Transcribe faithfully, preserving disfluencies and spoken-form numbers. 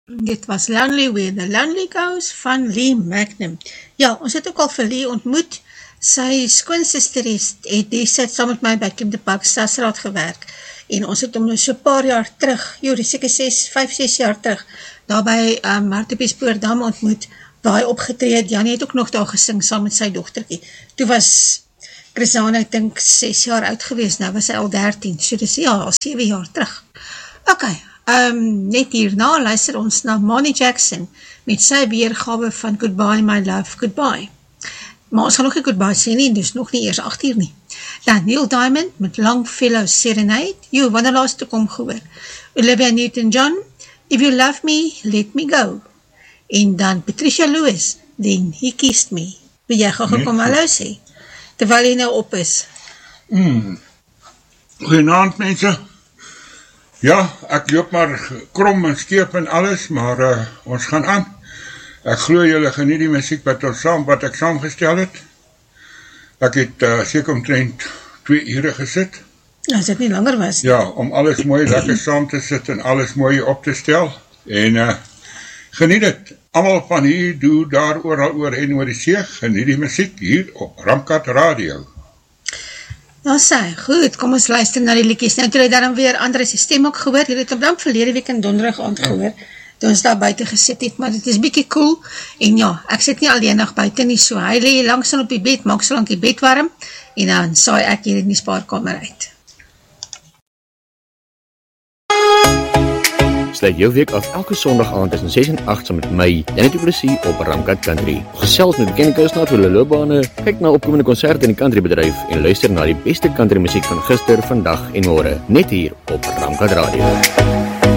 Dit was Lonely Where the Lonely Goes van Lee Magnum. Ja, ons het ook al vir Lee ontmoet. Sy skoonsister het die sit saam met my by Kim de Park Stadsraad gewerk. En ons het om so paar jaar terug, joh, die seker vijf, ses jaar terug, daar by um, Hartbeespoort ontmoet, waar hy opgetree het. Janie het ook nog daar gesing saam met sy dochterkie. Toe was Chrisana, ek dink, ses jaar oud gewees, nou was hy al dertien, so dis ja, al sewe jaar terug. Ok, um, net hierna luister ons na Monty Jackson, met sy weergawe van Goodbye My Love, Goodbye. Maar ons gaan nog nie Goodbye sê nie, dus nog nie eers acht uur nie. Dan Neil Diamond met Longfellow Serenade, jy, wanneer laatst toe kom gehoor. Olivia Newton-John, If You Love Me, Let Me Go. En dan Patricia Lewis, Then He Kissed Me. Wil jy gaan nee, kom hallo sê, terwyl jy nou op is. Mm. Goeienaand mense. Ja, ek loop maar krom en skeep en alles, maar uh, ons gaan aan. Ek glo julle geniet die musiek wat, ons saam, wat ek saamgestel het. Ek het uh, seker omtrent twee ure gesit. As dit nie langer was. Ja, om alles mooi lekker saam te sit en alles mooi op te stel. En uh, geniet het. Almal van hier doe daar ooral oor en oor die see. Geniet die musiek hier op Ramkat Radio. Nou sê, goed, kom ons luister na die liedjies. Nou toe jy daarom weer Andres die stem ook gehoor. Jy het op dan verlede week in donderdag aand gehoor. Toe ons daar buiten gesit het, maar het is bykie cool, en ja, ek sit nie alleenig buiten nie, so hy lee langsom op die bed, maak so lang die bed warm, en dan saai ek hier in die spaarkamer uit. Sluit jou week af elke sondag aand tussen ses en agt saam met my, Danny Du Plessis op Ramkat Country. Gesels met bekende kunstenaars vir hulle loopbane, kyk na opkomende konserte in die countrybedryf en luister na die beste country musiek van gister, vandag en môre, net hier op Ramkat Radio.